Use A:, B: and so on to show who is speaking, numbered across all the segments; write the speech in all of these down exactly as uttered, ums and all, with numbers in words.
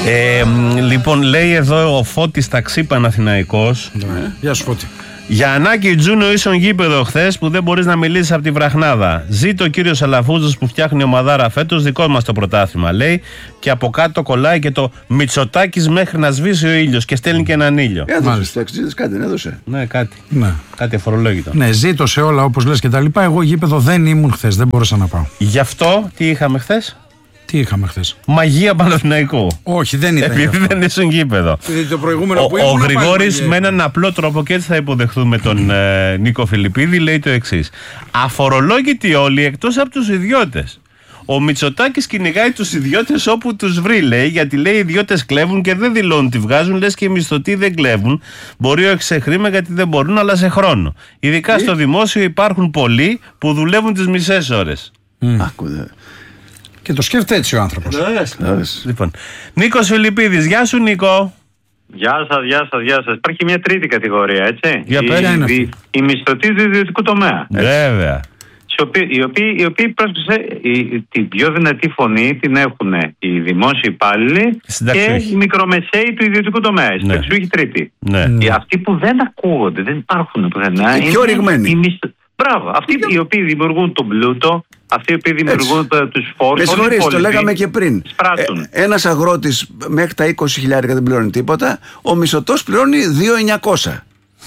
A: Ε, λοιπόν, λέει εδώ ο Φώτης Ταξί Παναθηναϊκός.
B: Ναι. Γεια σου, Φώτη.
A: Για Ανάκη Τζούνο ίσον γήπεδο χθες που δεν μπορείς να μιλήσεις από τη βραχνάδα. Ζήτω ο κύριος Αλαφούζος που φτιάχνει ομαδάρα φέτος, δικό μας το πρωτάθλημα, λέει. Και από κάτω κολλάει και το Μητσοτάκης μέχρι να σβήσει ο ήλιος και στέλνει και έναν ήλιο.
C: Έδωσε το εξής, κάτι δεν έδωσε.
A: Ναι, κάτι.
B: Ναι.
A: Κάτι αφορολόγητο.
B: Ναι, ζήτω σε όλα όπως λες και τα λοιπά. Εγώ γήπεδο δεν ήμουν χθες, δεν μπορούσα να πάω.
A: Γι' αυτό τι είχαμε χθες?
B: Τι είχαμε χθες?
A: Μαγεία Παναθηναϊκού.
B: Όχι, δεν ήταν.
A: Επειδή δεν ήσουν γήπεδο.
B: Το προηγούμενο
A: ο
B: που
A: ο Γρηγόρης με έναν απλό τρόπο, και έτσι θα υποδεχθούμε τον ε, Νίκο Φιλιππίδη, λέει το εξής. Αφορολόγητοι όλοι εκτός από τους ιδιώτες. Ο Μητσοτάκης κυνηγάει τους ιδιώτες όπου τους βρει, λέει, γιατί λέει οι ιδιώτες κλέβουν και δεν δηλώνουν τι βγάζουν, λες και οι μισθωτοί δεν κλέβουν. Μπορεί όχι σε χρήμα γιατί δεν μπορούν, αλλά σε χρόνο. Ειδικά στο δημόσιο υπάρχουν πολλοί που δουλεύουν τις μισές ώρες.
C: Mm. Άκουδε.
B: Και το σκέφτεται έτσι ο άνθρωπος.
A: Λοιπόν, Νίκος Φιλιππίδης, γεια σου Νίκο.
D: Γεια σας, γεια σας, γεια σας. Υπάρχει μια τρίτη κατηγορία, έτσι.
A: Για πέρα είναι αυτή.
D: Η μισθωτή του ιδιωτικού τομέα.
A: Βέβαια.
D: Οι οποίοι, οι οποίοι πρόσεξε, την πιο δυνατή φωνή την έχουν οι δημόσιοι υπάλληλοι και οι μικρομεσαίοι του ιδιωτικού τομέα. Οι συνταξιούχοι τρίτη.
A: Ναι.
D: Οι αυτοί που δεν ακούγονται, δεν υπάρχουν πουθενά.
C: Οι πιο ρηγμένοι.
D: Μισθ... Μπράβο. Αυτοί οι οποίοι δημιουργούν τον πλούτο, αυτοί οι οποίοι δημιουργούν τους φόρους.
C: Με συγχωρείς, το λέγαμε και πριν. Ε, ένας αγρότης μέχρι τα είκοσι χιλιάδες δεν πληρώνει τίποτα, ο μισθωτός πληρώνει δύο χιλιάδες εννιακόσια.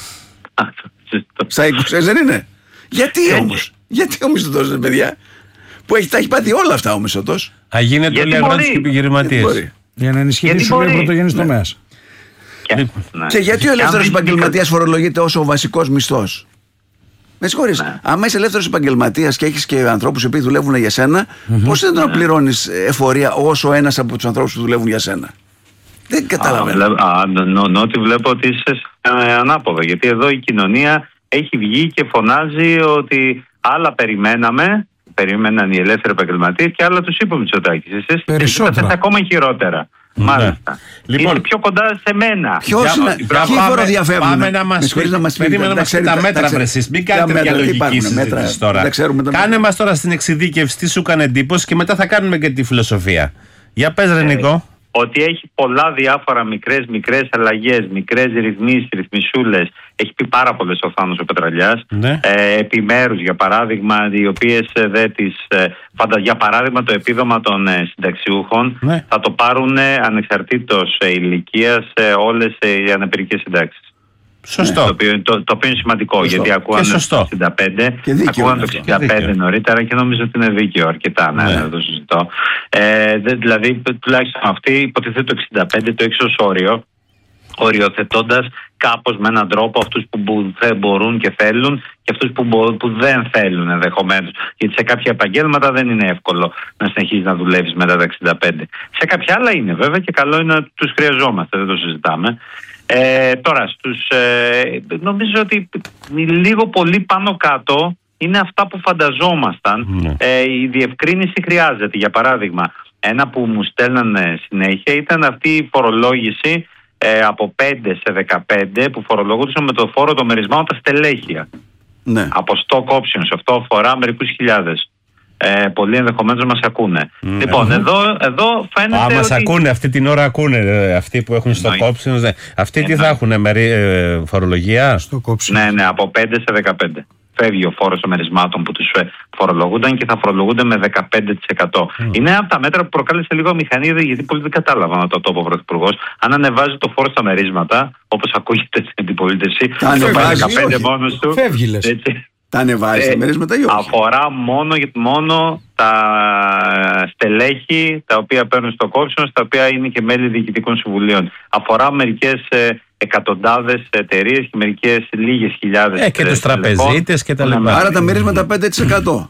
C: Στα είκοσι δεν είναι? Γιατί όμως? Γιατί ο μισθωτός, παιδιά, που έχει, τα έχει πάθει όλα αυτά ο μισθωτός?
A: Α, γίνεται όλοι αγρότες και επιχειρηματίες.
B: Για να ενισχύσει ο πρωτογενής τομέας.
C: Και, ναι. και γιατί ο ελεύθερος επαγγελματίας φορολογείται όσο ο βασικός μισθός? Με συγχωρείς, ναι. άμα είσαι ελεύθερος επαγγελματίας και έχεις και ανθρώπους που δουλεύουν για σένα, mm-hmm. πώς δεν τον ναι. πληρώνεις εφορία όσο ένας από τους ανθρώπους που δουλεύουν για σένα? Δεν καταλαβαίνω.
D: Νότι βλέπω ότι είσαι ανάποδο, γιατί εδώ η κοινωνία έχει βγει και φωνάζει ότι άλλα περιμέναμε, περιμέναν οι ελεύθεροι επαγγελματίες και άλλα τους είπε ο Μητσοτάκης. Εσείς
B: περισσότερα.
D: Είστε ακόμα χειρότερα.
A: Ναι.
D: Μάλιστα.
A: Λοιπόν,
D: είναι πιο κοντά σε μένα.
C: Ποιος είναι, ποιοι φοροδιαφεύγουν?
A: Πάμε να μας πείτε τα μέτρα βρεσείς. Μην κάνετε τέτοια λογική συζήτηση τώρα. Κάνε μας τώρα στην εξειδίκευση τι σου έκανε εντύπωση και μετά θα κάνουμε και τη φιλοσοφία. Για πες ρε Νικό.
D: Ότι έχει πολλά διάφορα μικρές μικρές αλλαγές, μικρές ρυθμίσεις, ρυθμισούλες. Έχει πει πάρα πολλές ο Θάνος ο Πετραλιάς.
A: Ναι.
D: Ε, επιμέρους, για παράδειγμα, οι οποίες ε, δεν τις... Ε, φαντα, για παράδειγμα, το επίδομα των ε, συνταξιούχων ναι. θα το πάρουν ε, ανεξαρτήτως ε, ηλικίας ε, όλες ε, οι αναπηρικές συντάξεις.
A: Σωστό.
D: Ναι, το, οποίο, το, το οποίο είναι σημαντικό, σωστό. Γιατί ακούγανε το εξήντα πέντε, ακούγανε το εξήντα πέντε νωρίτερα και νομίζω ότι είναι δίκαιο αρκετά, ναι, ναι. να το συζητώ. Ε, δε, δηλαδή, τουλάχιστον αυτή υποτίθεται το εξήντα πέντε το έξω όριο, οριοθετώντας κάπως με έναν τρόπο αυτούς που μπορούν και θέλουν και αυτούς που, μπο, που δεν θέλουν ενδεχομένως. Γιατί σε κάποια επαγγέλματα δεν είναι εύκολο να συνεχίσεις να δουλεύεις μετά τα εξήντα πέντε. Σε κάποια άλλα είναι βέβαια και καλό είναι να τους χρειαζόμαστε, δεν το συζητάμε. Ε, τώρα, στους, ε, νομίζω ότι λίγο πολύ πάνω κάτω είναι αυτά που φανταζόμασταν. Mm. Ε, η διευκρίνηση χρειάζεται. Για παράδειγμα, ένα που μου στέλνανε συνέχεια ήταν αυτή η φορολόγηση ε, από πέντε σε δεκαπέντε που φορολογούνταν με το φόρο των μερισμάτων τα στελέχεια. Ναι. Από stock options. Αυτό αφορά μερικούς χιλιάδες. Ε, πολλοί ενδεχομένως μας ακούνε. Mm. Λοιπόν, mm. εδώ, εδώ φαίνεται. Α,
A: ότι... μας ακούνε, αυτή την ώρα ακούνε. Ε, αυτοί που έχουν στο κόψιμο. Ναι. Αυτοί ε, τι θα έχουν, με ε, φορολογία?
B: Στο κόψιμο.
D: Ναι, ναι, από πέντε σε δεκαπέντε. Φεύγει ο φόρος των μερισμάτων που τους φορολογούνταν και θα φορολογούνται με δεκαπέντε τοις εκατό. Mm. Είναι από τα μέτρα που προκάλεσε λίγο μηχανή, γιατί πολλοί δεν κατάλαβαν να το τόπο ο Πρωθυπουργός. Αν ανεβάζει το φόρο στα μερίσματα, όπως ακούγεται στην αντιπολίτευση,
C: το
D: δεκαπέντε μόνος του.
B: Φεύγει, λες.
C: Τα ανεβάζει τα μερίσματα ή όχι?
D: Αφορά μόνο, μόνο τα στελέχη τα οποία παίρνουν στο κόψιμο, τα οποία είναι και μέλη διοικητικών συμβουλίων. Αφορά μερικές ε, εκατοντάδες εταιρείες και μερικές λίγες χιλιάδες.
A: Ε, και τους τραπεζίτες και τα λοιπά.
C: Άρα τα μερίσματα πέντε τοις εκατό.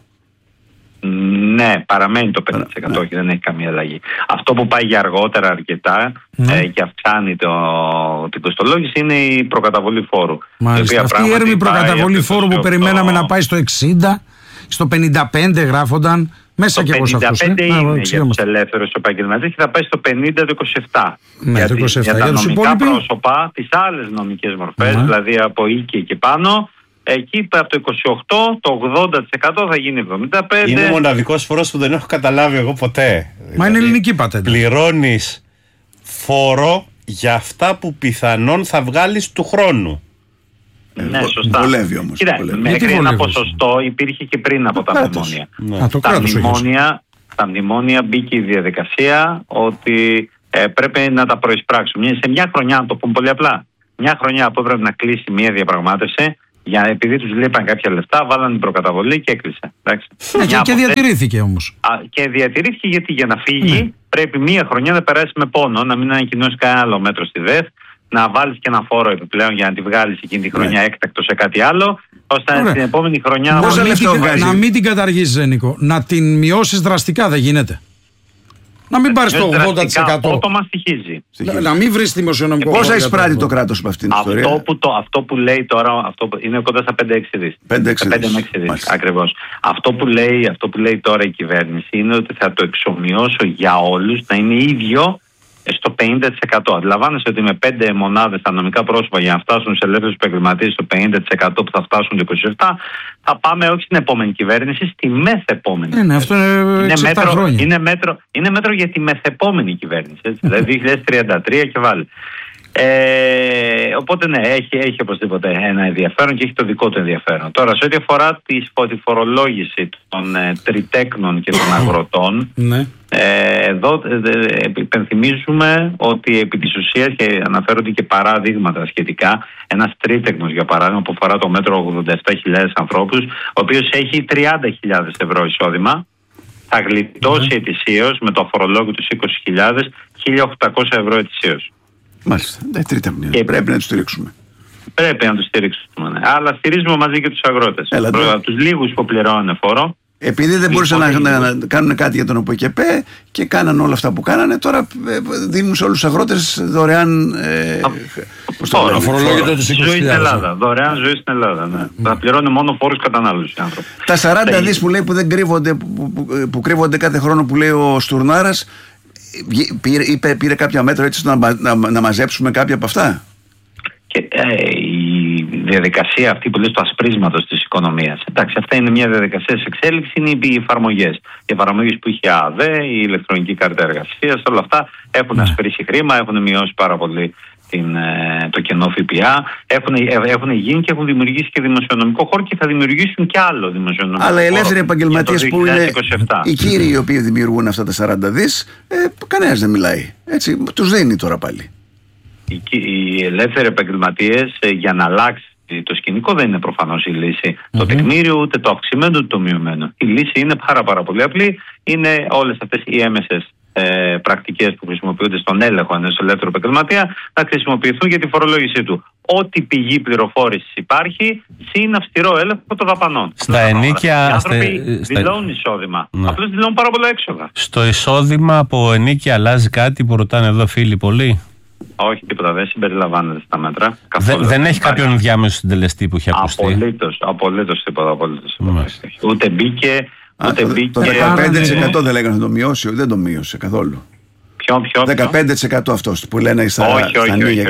D: Ναι, παραμένει το πέντε τοις εκατό ναι. και δεν έχει καμία αλλαγή. Αυτό που πάει για αργότερα αρκετά ναι. ε, και αυξάνει το, την κοστολόγηση είναι η προκαταβολή φόρου.
B: Μάλιστα. Η αυτή η έρμη προκαταβολή φόρου που περιμέναμε να πάει στο εξήντα, στο πενήντα πέντε γράφονταν. Μέσα
D: το
B: και εγώ σε αυτούς.
D: Το πενήντα πέντε είναι για τους ελεύθερους επαγγελματίες και θα πάει στο πενήντα το είκοσι επτά.
B: Ναι, για, το είκοσι επτά.
D: Για, για τα
B: για
D: νομικά
B: υπόλοιποι...
D: πρόσωπα, τις άλλες νομικές μορφές,
B: ναι.
D: δηλαδή από οίκη και πάνω, εκεί από το είκοσι οκτώ το ογδόντα τοις εκατό θα γίνει εβδομήντα πέντε.
A: Είναι ο μοναδικός φόρος που δεν έχω καταλάβει εγώ ποτέ.
B: Μα δηλαδή, είναι ελληνική πατέντα.
A: Πληρώνεις φόρο για αυτά που πιθανόν θα βγάλεις του χρόνου.
D: Ε, ναι, σωστά.
C: Βολεύει όμως.
D: Κοίτα, μέχρι ένα ποσοστό υπήρχε και πριν από τα μνημόνια.
B: Ναι.
D: Τα, μνημόνια τα μνημόνια μπήκε η διαδικασία ότι ε, πρέπει να τα προεισπράξουν. Σε μια χρονιά, να το πούμε πολύ απλά, μια χρονιά που έπρεπε να κλείσει μια διαπραγμάτευση, για, επειδή τους λείπαν κάποια λεφτά, βάλαν την προκαταβολή και έκλεισε.
B: Ναι, και, και διατηρήθηκε όμως.
D: Α, και διατηρήθηκε γιατί για να φύγει ναι. πρέπει μία χρονιά να περάσει με πόνο, να μην ανακοινώσει κανένα άλλο μέτρο στη ΔΕΘ, να βάλεις και ένα φόρο επιπλέον για να τη βγάλεις εκείνη τη χρονιά ναι. έκτακτο σε κάτι άλλο, ώστε Ωραία. την επόμενη χρονιά
B: να, να, μην την, να μην την καταργήσεις, Νίκο. Να την μειώσεις δραστικά, δεν γίνεται. Να μην πάρεις το ογδόντα τοις εκατό.
D: Απότομα στοιχίζει.
B: Να, να μην βρεις δημοσιονομικό.
C: Πόσα εισπράττει το κράτος από αυτήν την
D: αυτό
C: ιστορία.
D: Που το, αυτό που λέει τώρα αυτό που είναι κοντά στα πέντε έξι δις.
C: πέντε έξι
D: δις ακριβώς. Αυτό που, λέει, αυτό που λέει τώρα η κυβέρνηση είναι ότι θα το εξομοιώσω για όλους να είναι ίδιο στο πενήντα τοις εκατό. Αντιλαμβάνεσαι ότι με πέντε μονάδες τα νομικά πρόσωπα για να φτάσουν σε ελεύθερους επαγγελματίες στο πενήντα τοις εκατό που θα φτάσουν το είκοσι επτά, θα πάμε όχι στην επόμενη κυβέρνηση, στη μεθεπόμενη.
B: Ε, ναι, αυτό είναι,
D: είναι, μέτρο, είναι, μέτρο, είναι μέτρο για τη μεθεπόμενη κυβέρνηση. Έτσι, δηλαδή δύο χιλιάδες τριάντα τρία και βάλει. Ε, οπότε ναι, έχει, έχει οπωσδήποτε ένα ενδιαφέρον και έχει το δικό του ενδιαφέρον. Τώρα, σε ό,τι αφορά τη, τη φορολόγηση των ε, τριτέκνων και των αγροτών,
B: ναι.
D: ε, εδώ ε, υπενθυμίζουμε ότι επί της ουσίας, και αναφέρονται και παραδείγματα σχετικά, ένας τρίτεκνος για παράδειγμα που αφορά το μέτρο ογδόντα επτά χιλιάδες ανθρώπους, ο οποίος έχει τριάντα χιλιάδες ευρώ εισόδημα, θα γλιτώσει mm. ετησίως με το αφορολόγιο τους είκοσι χιλιάδες χίλια οκτακόσια ευρώ ετησίως.
C: Μάλιστα. Ναι, τρίτα μνήμα. Και πρέπει να τους στηρίξουμε.
D: Πρέπει να τους στηρίξουμε. Ναι. Αλλά στηρίζουμε μαζί και τους αγρότες. Από τους λίγους που πληρώνουν φόρο.
C: Επειδή δεν μπορούσαν να, να, να κάνουν κάτι για τον ΟΠΕΚΕΠΕ και κάναν όλα αυτά που κάνανε, τώρα δίνουν σε όλους τους αγρότες δωρεάν ε,
D: φόρο. Αφορολόγητο της ζωή στην Ελλάδα. Δωρεάν ζωή στην Ελλάδα. Ναι. Mm. Θα πληρώνουν μόνο φόρους κατανάλωσης οι άνθρωποι.
C: Τα σαράντα δις που λέει που δεν κρύβονται, που, που, που, που κρύβονται κάθε χρόνο που λέει ο Στουρνάρας, πήρε, είπε, πήρε κάποια μέτρα έτσι να, να, να μαζέψουμε κάποια από αυτά.
D: Και, ε, η διαδικασία αυτή που λέει του ασπρίσματος της οικονομίας. Εντάξει, αυτά είναι μια διαδικασία σε εξέλιξη, είναι οι εφαρμογές. Οι εφαρμογές που είχε ΑΔΕ, η ηλεκτρονική κάρτα εργασίας, όλα αυτά έχουν ναι. ασπρίσει χρήμα, έχουν μειώσει πάρα πολύ την, το κενό ΦΠΑ, έχουν, έχουν γίνει και έχουν δημιουργήσει και δημοσιονομικό χώρο και θα δημιουργήσουν και άλλο δημοσιονομικό
C: χώρο. Αλλά οι
D: ελεύθεροι
C: επαγγελματίες που είναι οι κύριοι οι οποίοι δημιουργούν αυτά τα σαράντα δις, ε, κανένας δεν μιλάει. Έτσι, τους δίνει τώρα πάλι.
D: Οι, οι ελεύθεροι επαγγελματίες ε, για να αλλάξει το σκηνικό δεν είναι προφανώς η λύση. Mm-hmm. Το τεκμήριο ούτε το αυξημένο ούτε το μειωμένο. Η λύση είναι πάρα πάρα πολύ απλή. Είναι όλες αυτές οι έμεσες ε, πρακτικές που χρησιμοποιούνται στον έλεγχο ενός ελεύθερου επαγγελματία να χρησιμοποιηθούν για τη φορολόγησή του. Ό,τι πηγή πληροφόρησης υπάρχει, συν αυστηρό έλεγχο των δαπανών.
A: Στα ενίκια.
D: Οι άνθρωποι στα... δηλώνουν εισόδημα. Ναι. Απλώς δηλώνουν πάρα πολλά έξοδα.
A: Στο εισόδημα από ενίκια αλλάζει κάτι που ρωτάνε εδώ φίλοι πολλοί?
D: Όχι, τίποτα, δεν συμπεριλαμβάνεται στα μέτρα.
A: Δε, δεν έχει κάποιον διάμεσο συντελεστή που έχει ακουστεί?
D: Απολύτως, απολύτως τίποτα. Απολύτως, ούτε μπήκε. Ούτε
C: Α, το δεκαπέντε τοις εκατό δεν λέγανε να το μειώσει, δεν το μείωσε καθόλου.
D: Ποιο, ποιο,
C: δεκαπέντε τοις εκατό αυτός που λένε στα
D: ανοίγια.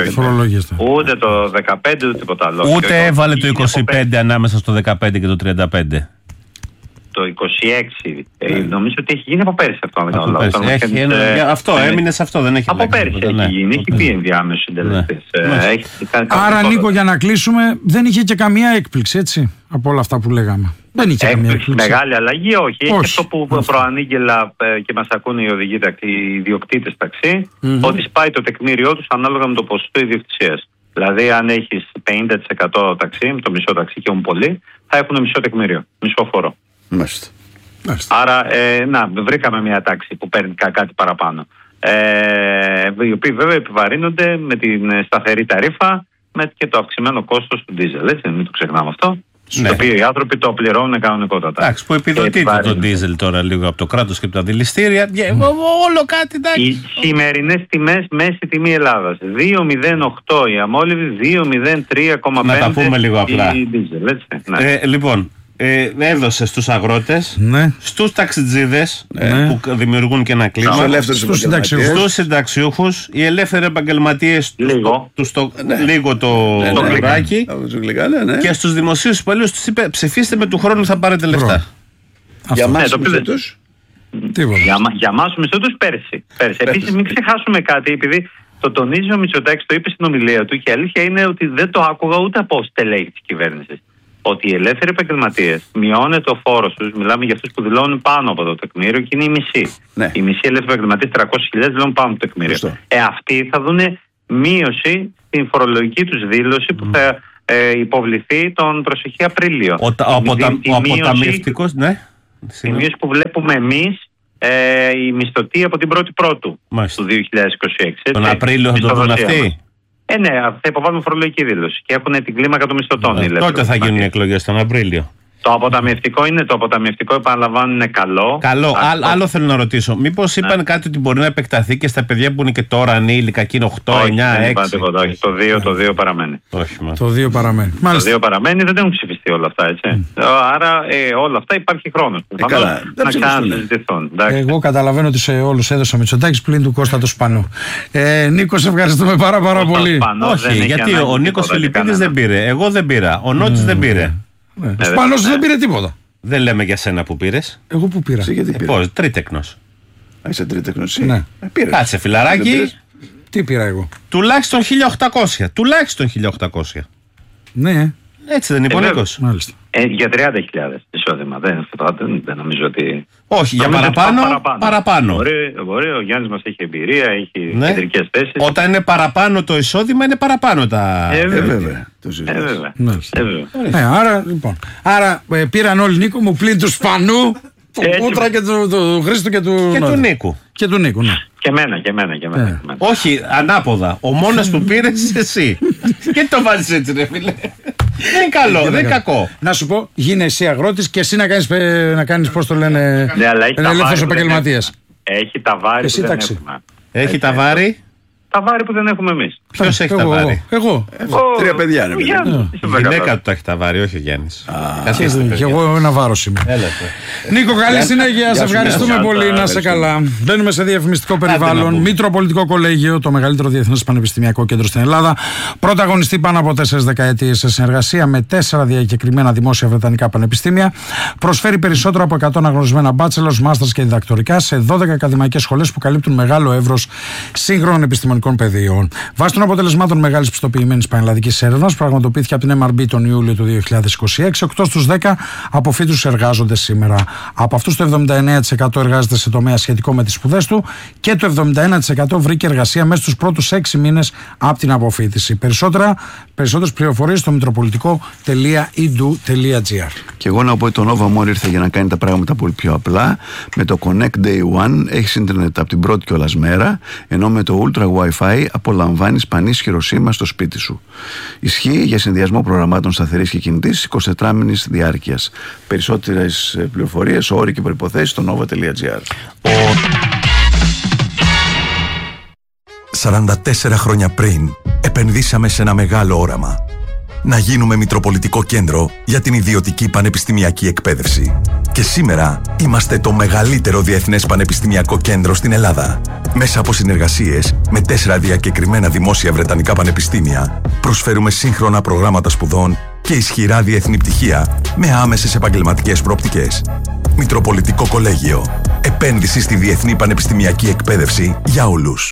D: Ούτε το δεκαπέντε ούτε τίποτα άλλο.
A: Ούτε έβαλε το είκοσι πέντε ανάμεσα στο δεκαπέντε και το τριάντα πέντε.
D: Το είκοσι έξι. Ε, νομίζω ότι έχει γίνει από πέρυσι αυτό. Αν
A: από πέρυσι. Έχει, ένα, ε, αυτό, ε, έμεινε σε αυτό, δεν έχει
D: από πέρυσι έχει ναι. γίνει, έχει πει ενδιάμεσο συντελεστής.
B: Άρα, Νίκο, για να κλείσουμε, δεν είχε και καμία έκπληξη, έτσι, από όλα αυτά που λέγαμε. Δεν είχε
D: έκπληξη,
B: καμία έκπληξη.
D: Μεγάλη αλλαγή, όχι. όχι. Έχει αυτό που αυτό. προανήγγελα και μας ακούνε οι οδηγοί, οι ιδιοκτήτες ταξί, mm-hmm. ότι σπάει το τεκμήριό τους ανάλογα με το ποσοστό ιδιοκτησίας. Δηλαδή, αν έχεις πενήντα τοις εκατό ταξί, το μισό ταξί και έχουν πολύ, θα έχουν μισό τεκμήριο, μισό φόρο.
C: Μάλιστα.
D: Άρα, ε, να, βρήκαμε μια τάξη που παίρνει κά, κάτι παραπάνω. Ε, οι οποίοι βέβαια επιβαρύνονται με την σταθερή ταρίφα με και το αυξημένο κόστος του ντίζελ. Έτσι, μην το ξεχνάμε αυτό. Ναι. Το οποίο οι άνθρωποι το πληρώνουν κανονικότατα.
A: Εντάξει, που επιδοτείται το ντίζελ τώρα λίγο από το κράτος και από τα δηληστήρια. Mm. Όλο κάτι, εντάξει.
D: Οι σημερινές τιμές, μέση τιμή Ελλάδας. δύο κόμμα μηδέν οκτώ η αμόλυβη, δύο κόμμα μηδέν τρία κόμμα πέντε
A: να τα πούμε λίγο απλά.
D: Η ντίζελ, έτσι, ναι.
A: ε, λοιπόν. Ε, έδωσε στους αγρότες,
B: ναι.
A: στους ταξιτζίδες
B: ναι.
A: που δημιουργούν και ένα κλίμα,
C: στους
A: συνταξιούχους, οι ελεύθεροι επαγγελματίες,
D: λίγο,
A: τους το, ναι. λίγο το γλυκάκι
C: ναι, ναι.
A: και στους δημοσίους υπαλλήλους τους είπε ψηφίστε με του χρόνου θα πάρετε λεφτά.
C: Για μας τους μισθωτούς.
D: Για, για εμάς τους μισθωτούς πέρσι. πέρσι. Επίσης μην ξεχάσουμε κάτι, επειδή Το τονίζει ο Μητσοτάκης, το είπε στην ομιλία του, και η αλήθεια είναι ότι δεν το άκουγα ούτε από στελέχη της κυβέρνησης. Ότι οι ελεύθεροι επαγγελματίες μειώνεται ο φόρος τους, μιλάμε για αυτούς που δηλώνουν πάνω από το τεκμήριο, και είναι η μισή. Ναι. Οι μισοί ελεύθεροι επαγγελματίες, τριακόσιες χιλιάδες, δηλώνουν πάνω από το τεκμήριο. Φωστό. Ε, αυτοί θα δουν μείωση στην φορολογική τους δήλωση που θα ε, υποβληθεί τον προσεχή Απρίλιο. Ο, ο, ο αποταμιευτικός, ναι. Η μείωση που βλέπουμε εμείς, ε, οι μισθωτοί από την πρώτη Πρώτου του δύο χιλιάδες είκοσι έξι. Έτσι.
A: Τον Απρίλιο θα το δουν αυτοί.
D: Ε, ναι, θα υποβάλουν φορολογική δήλωση και έχουν την κλίμακα των μισθωτών.
A: Ε, τότε θα γίνουν οι εκλογές τον Απρίλιο.
D: Το αποταμιευτικό είναι, το αποταμιευτικό επαναλαμβάνω είναι καλό.
A: Καλό. Αυτό... Άλλο θέλω να ρωτήσω. Μήπως είπαν ναι. κάτι ότι μπορεί να επεκταθεί και στα παιδιά που είναι και τώρα ανήλικα, και είναι οκτώ, εννιά, έξι.
D: Όχι, το δύο, το δύο παραμένει.
A: Όχι,
B: το δύο παραμένει.
D: Το δύο παραμένει, δεν έχουν ψηφιστεί όλα αυτά, έτσι. Mm. Άρα ε, όλα αυτά υπάρχει χρόνος.
C: Ε, καλά,
D: να ξανασυζητηθούν.
B: Εγώ καταλαβαίνω ότι σε όλους έδωσα Μητσοτάκης πλην του Κώστα του Σπανού. Ε, Νίκο, σε ευχαριστούμε πάρα, πάρα πολύ.
A: Όχι, γιατί ο Νίκος Φιλιππίδης δεν πήρε. Εγώ δεν πήρα. Ο Νότης δεν πήρε.
B: Ναι. Ο Σπανός δεν πήρε τίποτα.
A: Δεν λέμε για σένα που πήρες.
B: Εγώ που πήρα.
A: Ε, πώς, τρίτεκνος.
C: Α, είσαι τρίτεκνος.
B: Ναι.
C: Ε,
A: Κάτσε, φιλαράκι.
B: Τι πήρα εγώ.
A: Τουλάχιστον χίλια οκτακόσια. Τουλάχιστον χίλια οκτακόσια.
B: Ναι.
A: Έτσι δεν είπε ο Νίκος.
B: Μάλιστα.
D: Ε, για τριάντα χιλιάδες εισόδημα. Δεν, δεν, δεν νομίζω ότι.
A: Όχι, για παραπάνω. παραπάνω. παραπάνω.
D: Μπορεί, μπορεί, ο Γιάννης μας έχει εμπειρία, έχει ναι. κεντρικές θέσεις.
A: Όταν είναι παραπάνω το εισόδημα, είναι παραπάνω τα.
C: Ε, βέβαια.
D: Ε, βέβαια. Ε, βέβαια.
B: Ε, άρα, λοιπόν. Άρα ε, πήραν όλοι Νίκο μου πλην του Σπανού, του Κούτρα και του, του Χρήστου και του.
A: Και του Νίκου.
B: Και του Νίκου, ναι.
D: Και εμένα, και εμένα, και εμένα.
B: Ε.
A: Όχι, ανάποδα. Ο μόνος που πήρες εσύ. Γιατί το βάζεις έτσι, ρε φίλε. Δεν είναι καλό, δεν είναι κακό.
B: Να σου πω, γίνε εσύ αγρότης και εσύ να κάνεις, να κάνεις πώς το λένε,
D: ναι,
B: ελεύθερος επαγγελματίας.
D: Έχει τα βάρη
B: εσύ
D: που δεν
B: τάξη.
D: έχουμε.
A: Έχει τα βάρη.
D: Τα βάρη που δεν έχουμε εμείς.
A: Ποιος έχει τα βάρη?
B: Εγώ.
C: Τρία παιδιά είναι.
A: Η γυναίκα του τα έχει τα βάρη, όχι ο Γιάννης.
B: Και εγώ ένα βάρος είμαι. Νίκο, καλή συνέχεια. Σε ευχαριστούμε πολύ. Να είσαι καλά. Μπαίνουμε σε διαφημιστικό περιβάλλον. Μητροπολιτικό Κολέγιο, το μεγαλύτερο διεθνές πανεπιστημιακό κέντρο στην Ελλάδα. Πρωταγωνιστεί πάνω από τέσσερις δεκαετίες σε συνεργασία με τέσσερα διακεκριμένα δημόσια βρετανικά πανεπιστήμια. Προσφέρει περισσότερο από εκατό αναγνωρισμένα bachelors, masters και διδακτορικά σε δώδεκα ακαδημαϊκές σχολές που καλύπτουν μεγάλο εύρος σύγχρονων επιστημονικών πεδίων. Βάσει των αποτελεσμάτων μεγάλης πιστοποιημένης πανελλαδικής έρευνας, πραγματοποιήθηκε από την εμ αρ μπι τον Ιούλιο του δύο χιλιάδες είκοσι έξι, οκτώ στους δέκα από φοιτητές εργάζονται σήμερα. Από αυτούς το εβδομήντα εννέα τοις εκατό εργάζεται σε τομέα σχετικό με τις σπουδές του και το εβδομήντα ένα τοις εκατό βρήκε εργασία μέσα στους πρώτους έξι μήνες από την αποφοίτηση. Περισσότερα, περισσότερες πληροφορίες στο μητροπολιτικό τελεία ι ντου τελεία τζι άρ.
C: Και εγώ να πω ότι το Nova More ήρθε για να κάνει τα πράγματα πολύ πιο απλά. Με το Connect Day One έχεις ίντερνετ από την πρώτη κιόλας μέρα, ενώ με το Ultra Wi-Fi απολαμβάνεις πανίσχυρο σήμα στο σπίτι σου. Ισχύει για συνδυασμό προγραμμάτων σταθερής και κινητής εικοσιτετράμηνης διάρκειας. Περισσότερες πληροφορίες, όροι και προϋποθέσεις στο nova τελεία τζι άρ.
E: σαράντα τέσσερα χρόνια πριν επενδύσαμε σε ένα μεγάλο όραμα. Να γίνουμε Μητροπολιτικό Κέντρο για την ιδιωτική πανεπιστημιακή εκπαίδευση. Και σήμερα είμαστε το μεγαλύτερο διεθνές πανεπιστημιακό κέντρο στην Ελλάδα. Μέσα από συνεργασίες με τέσσερα διακεκριμένα δημόσια βρετανικά πανεπιστήμια, προσφέρουμε σύγχρονα προγράμματα σπουδών και ισχυρά διεθνή πτυχία με άμεσες επαγγελματικές προοπτικές. Μητροπολιτικό Κολέγιο. Επένδυση στη διεθνή πανεπιστημιακή εκπαίδευση για όλους.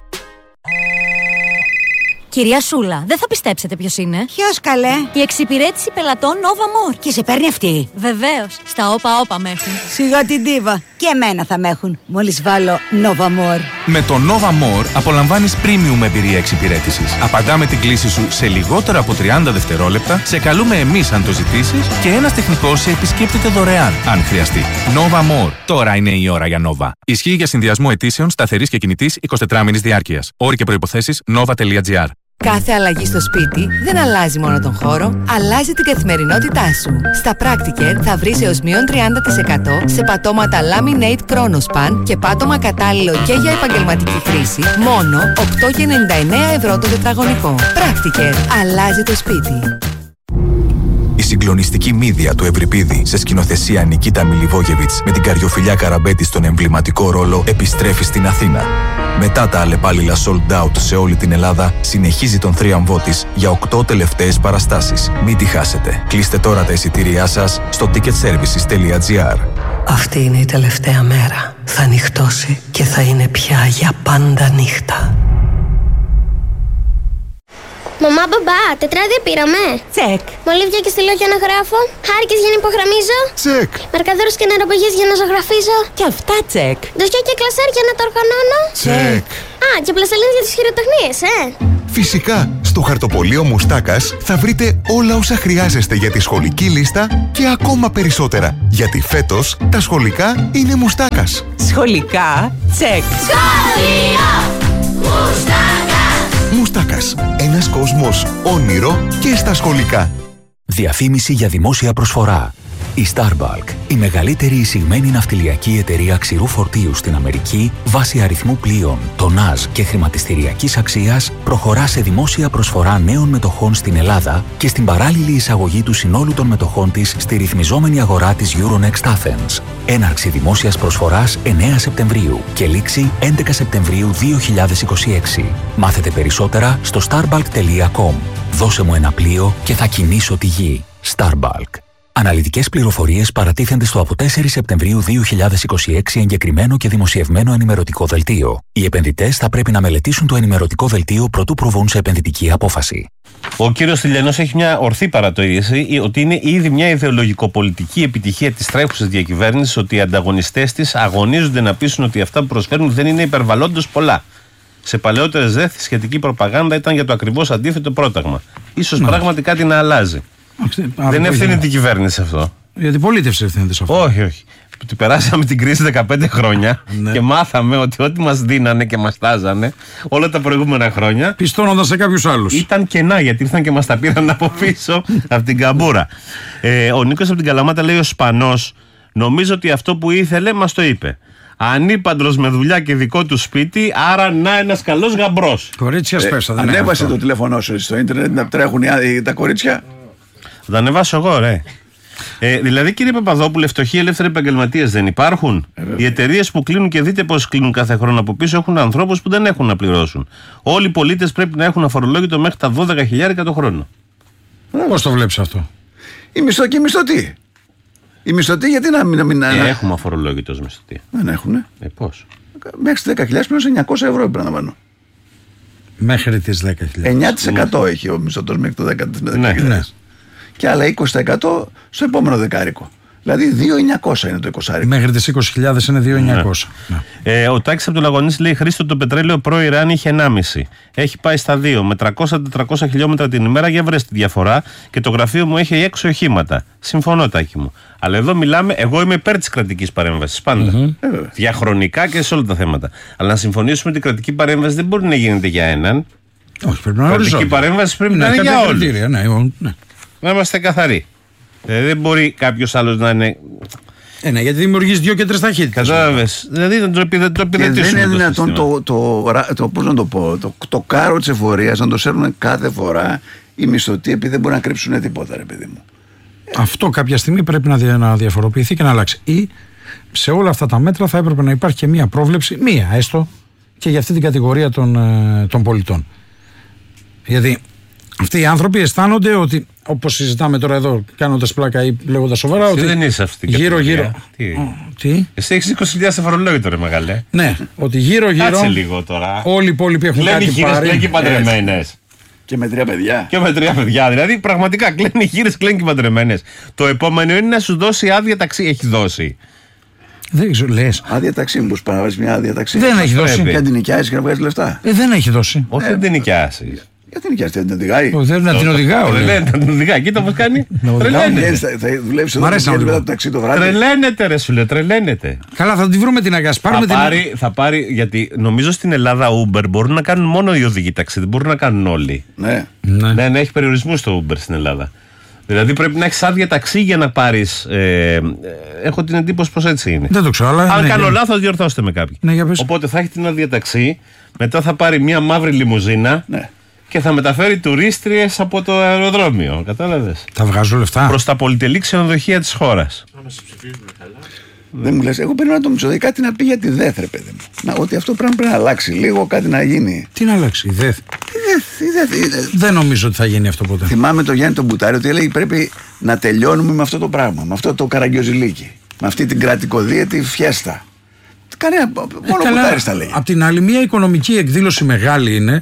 F: Κυρία Σούλα, δεν θα πιστέψετε ποιος είναι.
G: Ποιος καλέ?
F: Η εξυπηρέτηση πελατών Nova More.
G: Και σε παίρνει αυτή?
F: Βεβαίως. Στα όπα όπα με έχουν.
G: Σιγά την τίβα. Και εμένα θα με έχουν. Μόλις βάλω Nova More.
H: Με το Nova More απολαμβάνεις premium εμπειρία εξυπηρέτησης. Απαντάμε την κλήση σου σε λιγότερα από τριάντα δευτερόλεπτα, σε καλούμε εμείς αν το ζητήσεις και ένας τεχνικός σε επισκέπτεται δωρεάν αν χρειαστεί. Nova More. Τώρα είναι η ώρα για Nova. Ισχύει για συνδυασμό αιτήσεων σταθερής και κινητής εικοσιτετράμηνης διάρκειας. Όροι και προϋποθέσεις nova τελεία τζι άρ.
I: Κάθε αλλαγή στο σπίτι δεν αλλάζει μόνο τον χώρο, αλλάζει την καθημερινότητά σου. Στα Practicare θα βρεις έως μείον τριάντα τοις εκατό σε πατώματα Laminate Chronospan και πάτωμα κατάλληλο και για επαγγελματική χρήση, μόνο οκτώ κόμμα ενενήντα εννέα ευρώ το τετραγωνικό. Practicare. Αλλάζει το σπίτι.
E: Η συγκλονιστική μύδια του Ευρυπίδη σε σκηνοθεσία Νικίτα Μιλιβόγεβιτς με την Καριοφιλιά Καραμπέτη στον εμβληματικό ρόλο επιστρέφει στην Αθήνα. Μετά τα αλλεπάλληλα sold out σε όλη την Ελλάδα, συνεχίζει τον θρίαμβό της για οκτώ τελευταίες παραστάσεις. Μην τη χάσετε. Κλείστε τώρα τα εισιτήριά σας στο ticket services τελεία τζι άρ.
I: Αυτή είναι η τελευταία μέρα. Θα νυχτώσει και θα είναι πια για πάντα νύχτα.
J: Μα μπαμπά, τετράδια πήραμε.
G: Τσεκ.
J: Μολύβια και στυλόχια να γράφω. Χάρηκες για να υπογραμμίζω.
K: Τσεκ.
J: Μαρκαδόρους και νεροπηγές για να ζωγραφίζω.
G: Και αυτά τσεκ.
J: Ντοσιά και κλασέρ για να το οργανώνω.
K: Τσεκ.
J: Α, και πλαστελίνες για τις χειροτεχνίες, ε.
K: Φυσικά, στο χαρτοπολείο Μουστάκας θα βρείτε όλα όσα χρειάζεστε για τη σχολική λίστα και ακόμα περισσότερα. Γιατί φέτος τα σχολικά είναι Μουστάκας.
G: Σχολικά τσεκ.
J: Σχολείο Μουστάκας.
K: Μουστάκας. Ένας κόσμος όνειρο και στα σχολικά.
L: Διαφήμιση για δημόσια προσφορά. Η Starbulk, η μεγαλύτερη εισηγμένη ναυτιλιακή εταιρεία ξηρού φορτίου στην Αμερική, βάσει αριθμού πλοίων, τονάζ και χρηματιστηριακής αξίας, προχωρά σε δημόσια προσφορά νέων μετοχών στην Ελλάδα και στην παράλληλη εισαγωγή του συνόλου των μετοχών της στη ρυθμιζόμενη αγορά της Euronext Athens. Έναρξη δημόσιας προσφοράς εννέα Σεπτεμβρίου και λήξη έντεκα Σεπτεμβρίου δύο χιλιάδες είκοσι έξι. Μάθετε περισσότερα στο starbulk τελεία com. Δώσε μου ένα πλοίο και θα κινήσω τη γη. Starbulk. Αναλυτικές πληροφορίες παρατίθενται στο από τέσσερις Σεπτεμβρίου δύο χιλιάδες είκοσι έξι εγκεκριμένο και δημοσιευμένο ενημερωτικό δελτίο. Οι επενδυτές θα πρέπει να μελετήσουν το ενημερωτικό δελτίο προτού προβούν σε επενδυτική απόφαση.
A: Ο κύριος Τηλιανός έχει μια ορθή παρατήρηση ότι είναι ήδη μια ιδεολογικοπολιτική επιτυχία της τρέχουσας διακυβέρνησης ότι οι ανταγωνιστές της αγωνίζονται να πείσουν ότι αυτά που προσφέρουν δεν είναι υπερβαλλόντως πολλά. Σε παλαιότερες δε σχετική προπαγάνδα ήταν για το ακριβώς αντίθετο πρόταγμα. Ίσως ναι. πράγματι κάτι να αλλάζει. Δεν ευθύνει την κυβέρνηση αυτό.
B: Η αντιπολίτευση ευθύνεται σε αυτό.
A: Όχι, όχι. Ότι περάσαμε την κρίση δεκαπέντε χρόνια ναι. και μάθαμε ότι ό,τι μας δίνανε και μας τάζανε όλα τα προηγούμενα χρόνια.
B: Πιστώνοντας σε κάποιους άλλους.
A: Ήταν κενά γιατί ήρθαν και μας τα πήραν από πίσω από την καμπούρα. Ε, ο Νίκος από την Καλαμάτα λέει: ο Σπανός, νομίζω ότι αυτό που ήθελε μας το είπε. Ανήπαντρος με δουλειά και δικό του σπίτι, άρα να ένας καλός γαμπρός.
B: Κορίτσια σπέσα, δεν
C: ανέβασε το τηλέφωνό σου στο ίντερνετ να τρέχουν τα κορίτσια.
A: Θα τα ανεβάσω εγώ, ρε. Ε, δηλαδή, κύριε Παπαδόπουλε, φτωχοί ελεύθεροι επαγγελματίες δεν υπάρχουν. Ε, οι εταιρείες που κλείνουν και δείτε πώς κλείνουν κάθε χρόνο από πίσω έχουν ανθρώπους που δεν έχουν να πληρώσουν. Όλοι οι πολίτες πρέπει να έχουν αφορολόγητο μέχρι τα δώδεκα χιλιάρικα το χρόνο.
B: Πώς το βλέπεις αυτό?
C: Οι μισθωτοί, οι μισθωτοί. Οι μισθωτοί, γιατί να μην. μην
A: ε, έχουμε αφορολόγητο ως μισθωτοί.
C: Δεν έχουν. Ε,
A: πώς?
C: Μέχρι τις δέκα χιλιάδες πλέον εννιακόσια ευρώ επαναλαμβάνω.
B: Μέχρι τις δέκα χιλιάδες.
C: εννιά τοις εκατό ναι. έχει ο μισθωτός μέχρι το δέκα τοις εκατό. Ναι, ναι. Και άλλα είκοσι τοις εκατό στο επόμενο δεκάρικο. Δηλαδή δύο χιλιάδες εννιακόσια είναι το είκοσι.
B: Μέχρι τις είκοσι χιλιάδες είναι δύο χιλιάδες εννιακόσια. Ναι.
A: Ναι. Ε, ο Τάκης από το Λαγωνίς λέει: Χρήστο, το πετρέλαιο προ-Ιράν είχε ενάμιση. Έχει πάει στα δύο. Με τριακόσια με τετρακόσια χιλιόμετρα την ημέρα για βρες τη διαφορά και το γραφείο μου έχει έξι οχήματα. Συμφωνώ, Τάκη μου. Αλλά εδώ μιλάμε, εγώ είμαι υπέρ της κρατικής παρέμβασης πάντα. Mm-hmm. Διαχρονικά και σε όλα τα θέματα. Αλλά να συμφωνήσουμε ότι η κρατική παρέμβαση δεν μπορεί να γίνεται για έναν.
B: Όχι, πρέπει να
A: η κρατική παρέμβαση πρέπει ναι, να είναι για όλους.
B: Ναι, ναι.
A: Να είμαστε καθαροί. Δηλαδή δεν μπορεί κάποιος άλλος να είναι.
B: Ε, ναι, γιατί δημιουργείς δύο και τρεις ταχύτητες.
A: Κατάλαβες. Δηλαδή δεν το επιδετήσουμε.
C: Δεν είναι δυνατόν το, το, το, το, πώς να το, πω, το, το κάρο της εφορίας να το σέρνουν κάθε φορά οι μισθωτοί επειδή δεν μπορούν να κρύψουν τίποτα, ρε παιδί μου.
B: Αυτό κάποια στιγμή πρέπει να, δια, να διαφοροποιηθεί και να αλλάξει. Ή σε όλα αυτά τα μέτρα θα έπρεπε να υπάρχει και μία πρόβλεψη, μία έστω, και για αυτή την κατηγορία των, των πολιτών. Γιατί αυτοί οι άνθρωποι αισθάνονται ότι, όπως συζητάμε τώρα εδώ, κάνοντας πλάκα ή λέγοντας σοβαρά,
A: εσύ
B: ότι.
A: Δεν είσαι αυτή την
B: γύρω-γύρω.
A: Τι? Τι? Εσύ έχεις είκοσι χιλιάδες αφορολόγητο, ρε μεγάλε.
B: Ναι, ότι γύρω-γύρω.
A: Κάτσε λίγο τώρα.
B: Όλοι οι υπόλοιποι έχουν
A: κλαίνει
B: κάτι
A: γύρες,
B: πάρει.
A: Κλαίνει και παντρεμένες.
C: Και με τρία παιδιά.
A: Και με τρία παιδιά. Δηλαδή, πραγματικά κλαίνει γύρες, κλαίνει και παντρεμένες. Το επόμενο είναι να σου δώσει άδεια ταξί. Έχει δώσει.
B: Δεν ξέρω, λες.
C: Άδεια ταξί, μου να βάλει μια άδεια ταξί.
B: Δεν έχει δώσει.
C: Και να την νοικιάσει και να βγάζει λεφτά.
B: Ε, δεν έχει δώσει.
A: Όχι, δεν την νοικιάσει.
C: Γιατί νοικιάσει, δεν την οδηγάει.
B: Δεν να την οδηγάω.
A: Δεν την οδηγάει. Κοίτα πώ κάνει. Τρελαίνεται.
C: Θα δουλεύει εδώ και μετά το ταξί το βράδυ.
A: Τρελαίνεται, ρε σου λέει, τρελαίνεται.
B: Καλά, θα τη βρούμε την αγκάση.
A: Θα πάρει, γιατί νομίζω στην Ελλάδα Uber μπορούν να κάνουν μόνο οι οδηγοί ταξί, δεν μπορούν να κάνουν όλοι.
C: Ναι.
A: Ναι, ναι, έχει περιορισμού στο Uber στην Ελλάδα. Δηλαδή πρέπει να έχεις άδεια ταξί για να πάρεις. Ε, ε, έχω την εντύπωση πως έτσι είναι.
B: Δεν το ξέρω, αλλά.
A: Αν
B: ναι,
A: κάνω
B: ναι.
A: λάθος, διορθώστε με κάποιοι.
B: Ναι,
A: οπότε θα έχει την άδεια ταξί, μετά θα πάρει μια μαύρη λιμουζίνα
C: ναι.
A: και θα μεταφέρει τουρίστριες από το αεροδρόμιο. Κατάλαβες.
B: Θα βγάζω λεφτά.
A: Προς τα πολυτελή ξενοδοχεία της χώρας.
C: Δεν μου λες, εγώ πρέπει να το Μητσοτάκη κάτι να πει για τη ΔΕΘ, ρε παιδί μου. Να, ότι αυτό πρέπει να αλλάξει λίγο, κάτι να γίνει.
B: Τι να αλλάξει, η ΔΕΘ. Δεν νομίζω ότι θα γίνει αυτό ποτέ.
C: Θυμάμαι τον Γιάννη τον Μπουτάρη ότι έλεγε πρέπει να τελειώνουμε με αυτό το πράγμα, με αυτό το καραγκιόζηλίκι. Με αυτή την κρατικοδίαιτη φιέστα. Κανένα, μόνο ε, Μπουτάρης τα λέει.
B: Απ' την άλλη, μια οικονομική εκδήλωση μεγάλη είναι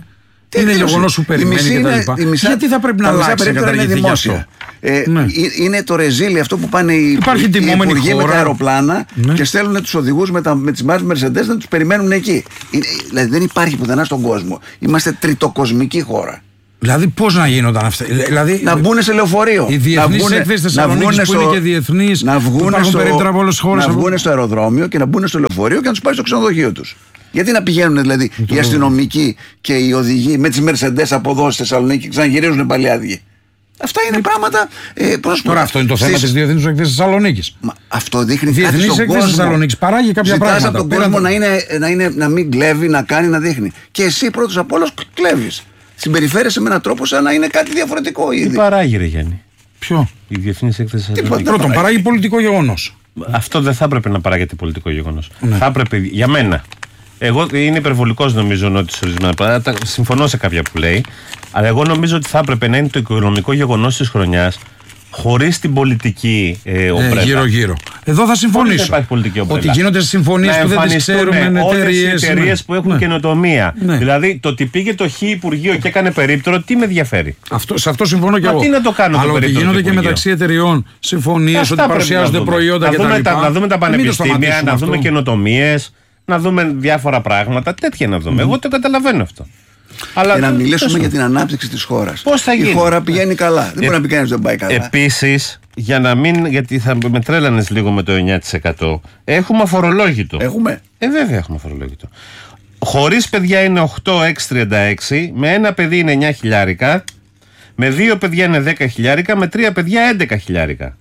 B: είναι γεγονός που περιμένει κτλ. Γιατί θα πρέπει να αλλάξει, καταργηθεί αυτό?
C: Ε, ναι. Είναι το ρεζίλι αυτό που πάνε οι υπουργοί με τα αεροπλάνα, ναι, και στέλνουν τους οδηγούς με, με τις μάρκες Mercedes να τους περιμένουν εκεί. Είναι, δηλαδή δεν υπάρχει πουθενά στον κόσμο. Είμαστε τριτοκοσμική χώρα.
B: Δηλαδή πώς να γίνονταν αυτά? Δηλαδή,
C: να μπουν σε λεωφορείο.
B: Οι διεθνείς έκθεσεις Θεσσαλονίκης που είναι και διεθνείς,
C: να βγουν στο, να βγουν στο αεροδρόμιο και να μπουν στο λεωφορείο και να τους πάρει στο ξενοδοχείο τους. Γιατί να πηγαίνουν δηλαδή το... οι αστυνομικοί και οι οδηγοί με τις Mercedes από εδώ στη Θεσσαλονίκη και ξαναγυρίζουν πάλι άδειοι? Αυτά είναι πράγματα. Ε,
B: Τώρα αυτό είναι το θέμα της διεθνής έκθεσης Θεσσαλονίκης.
C: Αυτό δείχνει
B: κάτι στον κόσμο. Διεθνής έκθεση Θεσσαλονίκης παράγει κάποια
C: Ζητάς
B: πράγματα.
C: από τον κόσμο να, είναι, να, είναι, να μην κλέβει, να κάνει, να δείχνει. Και εσύ πρώτος απ' όλος κλέβεις. Συμπεριφέρεσαι με έναν τρόπο σαν να είναι κάτι διαφορετικό ήδη.
A: Τι παράγει, ρε Γιάννη?
B: Ποιο?
A: Η διεθνής έκθεση Θεσσαλονίκης.
B: Πρώτον, παράγει πολιτικό γεγονός.
A: Αυτό δεν θα έπρεπε να παράγεται πολιτικό γεγονός. Ναι. Θα έπρεπε, για μένα. Εγώ είναι υπερβολικός νομίζω ότι σε ορισμένα πράγματα. Συμφωνώ σε κάποια που λέει. Αλλά εγώ νομίζω ότι θα έπρεπε να είναι το οικονομικό γεγονός της χρονιάς χωρίς την πολιτική ε, ομπρέλα.
B: Ε, γύρω-γύρω. Εδώ θα συμφωνήσω.
A: Υπάρχει πολιτική ομπρέλα.
B: Ότι γίνονται συμφωνίες που δεν τις ξέρουμε.
A: Όλες οι εταιρείες που έχουν, ναι, καινοτομία.
B: Ναι.
A: Δηλαδή το ότι πήγε το Χ Υπουργείο και έκανε περίπτερο, τι με ενδιαφέρει?
B: Αυτό, σε αυτό συμφωνώ και
A: Μα
B: εγώ.
A: Τι να το κάνω?
B: Αλλά
A: το
B: ότι γίνονται και μεταξύ εταιρεών συμφωνίες, ότι παρουσιάζονται προϊόντα κτλ.
A: Να δούμε τα πανεπιστήμια, να δούμε καινοτομίες, να δούμε διάφορα πράγματα. Τέτοια να δούμε. Εγώ το καταλαβαίνω αυτό.
C: Αλλά και να μιλήσουμε τόσο για την ανάπτυξη της χώρας.
A: Πώς θα γίνει?
C: Η χώρα πηγαίνει καλά. Δεν ε, μπορεί να πει κανείς δεν πάει καλά.
A: Επίσης, για να μην. Γιατί θα με τρέλανες λίγο με το εννιά τοις εκατό. Έχουμε αφορολόγητο.
C: Έχουμε.
A: Ε, βέβαια έχουμε αφορολόγητο. Χωρίς παιδιά είναι οκτώ έξι τριάντα έξι. Με ένα παιδί είναι εννιά χιλιάρικα. Με δύο παιδιά είναι δέκα χιλιάρικα. Με τρία παιδιά έντεκα χιλιάρικα.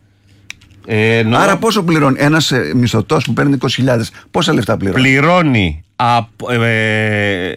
C: Ε, νο... Άρα πόσο πληρώνει ένας ε, μισθωτός που παίρνει είκοσι χιλιάδες? Πόσα λεφτά πληρώνει?
A: Πληρώνει από ε,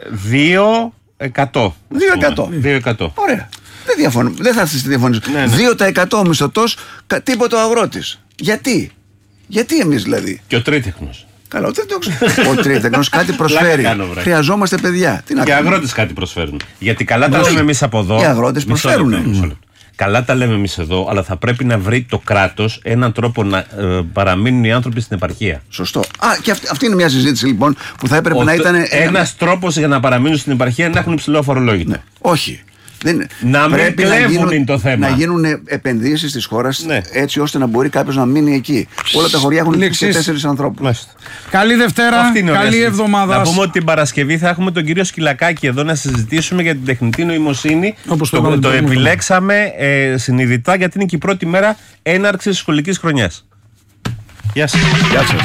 A: δύο εκατό.
C: δύο εκατό. Ωραία. Δεν, διαφωνώ, δεν θα σας διαφωνήσω. Ναι, ναι. δύο τοις εκατό ο μισθωτός, τίποτα ο αγρότης. Γιατί? Γιατί εμείς δηλαδή?
A: Και ο τρίτεχνος.
C: Καλά, ο τρίτεχνος, ο τρίτεχνος κάτι προσφέρει. Κάνω, Χρειαζόμαστε παιδιά. Τι να
A: και οι αγρότες κάτι προσφέρουν. Γιατί καλά τα λέμε εμείς από εδώ.
C: Οι αγρότες προσφέρουν.
A: Καλά τα λέμε εμείς εδώ, αλλά θα πρέπει να βρει το κράτος έναν τρόπο να ε, παραμείνουν οι άνθρωποι στην επαρχία.
C: Σωστό. Α, και αυτή, αυτή είναι μια συζήτηση λοιπόν που θα έπρεπε Ο, να ήταν.
A: Ένας τρόπος για να παραμείνουν στην επαρχία είναι να έχουν υψηλό φορολόγητο.
C: Ναι. Όχι. Δεν,
A: να μην κλέβουν είναι το θέμα.
C: Να γίνουν επενδύσεις της χώρας, ναι, έτσι ώστε να μπορεί κάποιος να μείνει εκεί. Όλα τα χωριά έχουν και τέσσερις ανθρώπους.
B: Καλή Δευτέρα, καλή εβδομάδα.
A: Να πούμε ότι την Παρασκευή θα έχουμε τον κύριο Σκυλακάκη εδώ να συζητήσουμε για την τεχνητή νοημοσύνη. Όπως το, το, το επιλέξαμε ε, συνειδητά γιατί είναι και η πρώτη μέρα έναρξης της σχολικής χρονιάς. Γεια σας.
C: Γεια σας.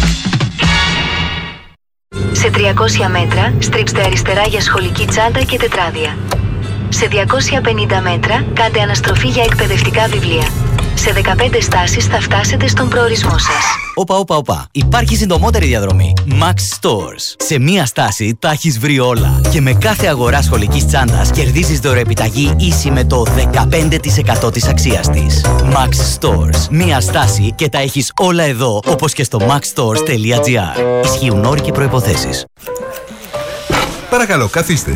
I: Σε τριακόσια μέτρα στρίψτε αριστερά για σχολική τσάντα και τετράδια. Σε διακόσια πενήντα μέτρα κάντε αναστροφή για εκπαιδευτικά βιβλία. Σε δεκαπέντε στάσεις θα φτάσετε στον προορισμό σας.
M: Όπα, όπα, όπα. Υπάρχει συντομότερη διαδρομή. Max Stores. Σε μία στάση τα έχεις βρει όλα. Και με κάθε αγορά σχολικής τσάντας κερδίζεις δωρεοεπιταγή ίση με το δεκαπέντε τοις εκατό της αξίας της. Max Stores. Μία στάση και τα έχεις όλα εδώ, όπως και στο maxstores τελεία gr. Ισχύουν όροι και προϋποθέσεις.
K: Παρακαλώ, καθίστε.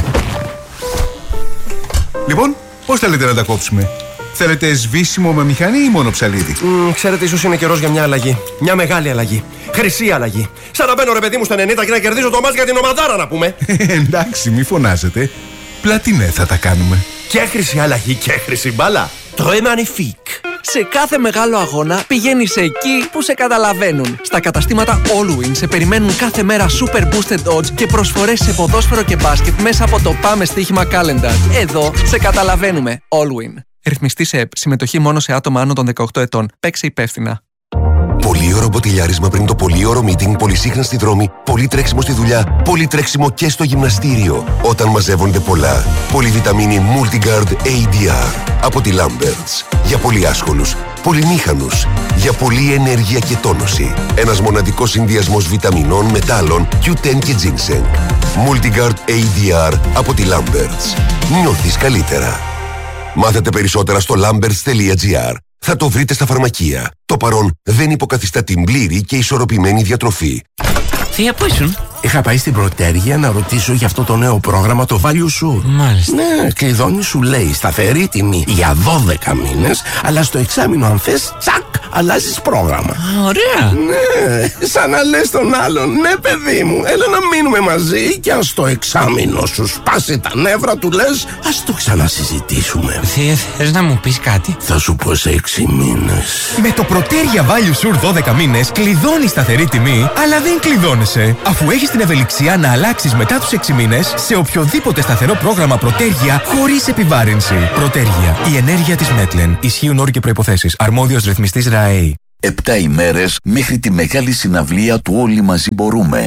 K: Λοιπόν, πώς θέλετε να τα κόψουμε? Θέλετε σβήσιμο με μηχανή ή μόνο ψαλίδι?
N: Mm, ξέρετε, ίσως είναι καιρός για μια αλλαγή. Μια μεγάλη αλλαγή. Χρυσή αλλαγή. Σαν να μπαίνω ρε παιδί μου στα ενενήντα και να κερδίζω το μάτς για την ομαδάρα, να πούμε.
K: Εντάξει, μη φωνάζετε. Πλατινέ θα τα κάνουμε.
N: Και χρυσή αλλαγή και χρυσή μπάλα. Très magnifique.
O: Σε κάθε μεγάλο αγώνα πηγαίνεις εκεί που σε καταλαβαίνουν. Στα καταστήματα Allwin σε περιμένουν κάθε μέρα super boosted odds και προσφορές σε ποδόσφαιρο και μπάσκετ μέσα από το Πάμε Στοίχημα Calendar. Εδώ σε καταλαβαίνουμε. Allwin. Ρυθμιστή σε ΕΠ. Συμμετοχή μόνο σε άτομα άνω των δεκαοκτώ ετών. Παίξε υπεύθυνα.
P: Πολύ ωραίο μποτιλιάρισμα πριν το πολύ ωραίο meeting, πολύ σύγχρονα στη δρόμη, πολύ τρέξιμο στη δουλειά, πολύ τρέξιμο και στο γυμναστήριο. Όταν μαζεύονται πολλά. Πολυβιταμίνη Multigard έι ντι αρ από τη Lamberts. Για πολύ άσχολους, πολυμήχανους, για πολλή ενέργεια και τόνωση. Ένας μοναδικός συνδυασμός βιταμινών, μετάλλων, κιου τεν και ginseng. Multigard έι ντι αρ από τη Lamberts. Νιώθεις καλύτερα. Μάθετε περισσότερα στο lamberts τελεία gr. Θα το βρείτε στα φαρμακεία. Το παρόν δεν υποκαθιστά την πλήρη και ισορροπημένη διατροφή.
Q: Θεία, πού ήσουν?
R: Είχα πάει στην Πρωτέργεια να ρωτήσω για αυτό το νέο πρόγραμμα, το Value Sure.
Q: Μάλιστα.
R: Ναι, κλειδώνει σου λέει σταθερή τιμή για δώδεκα μήνες, αλλά στο εξάμηνο αν θες, τσακ, αλλάζεις πρόγραμμα.
Q: Ωραία.
R: Ναι, σαν να λες τον άλλον, ναι παιδί μου, έλα να μείνουμε μαζί και αν στο εξάμηνο σου σπάσει τα νεύρα του λες, ας το ξανασυζητήσουμε.
Q: Θε, θες να μου πεις κάτι?
R: Θα σου πω σε έξι μήνες.
S: Με το Protergia Value Sur δώδεκα μήνες κλειδώνεις σταθερή τιμή, αλλά δεν κλειδώνεσαι, αφού έχεις την ευελιξία να αλλάξεις μετά τους έξι μήνες σε οποιοδήποτε σταθερό πρόγραμμα Protergia χωρίς επιβάρυνση. Protergia, η ενέργεια της Metlen. Ισχύουν όροι και προϋποθέσεις. Αρμόδιος ρυθμιστής ΡΑΕΗ.
T: Επτά ημέρες μέχρι τη μεγάλη συναυλία του Όλοι Μαζί Μπορούμε.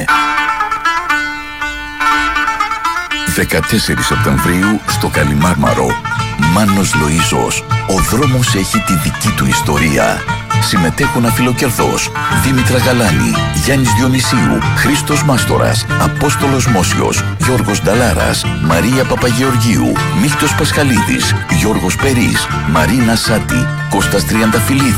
T: δεκατέσσερις Σεπτεμβρίου στο Καλιμάρμαρο. Μάνος Λοΐζος. Ο δρόμος έχει τη δική του ιστορία. Συμμετέχουν Αφιλοκερδός, Δήμητρα Γαλάνη, Γιάννης Διονυσίου, Χρήστος Μάστορας, Απόστολος Μόσιος, Γιώργος Νταλάρας, Μαρία Παπαγεωργίου, Μίχτος Πασχαλίδης, Γιώργος Περής, Μαρίνα Σάτη, Κώστας Τριανταφυλλίδης.